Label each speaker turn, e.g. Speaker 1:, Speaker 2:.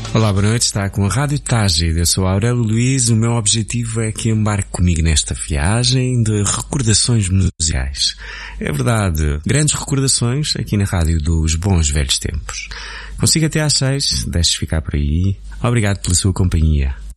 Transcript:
Speaker 1: Olá, boa noite, está com a Rádio Tágil. Eu sou Aurélio Luís. O meu objetivo é que embarque comigo nesta viagem de recordações musicais. É verdade, grandes recordações aqui na Rádio dos bons velhos tempos. Consigo até às 6, deixes ficar por aí. Obrigado pela sua companhia.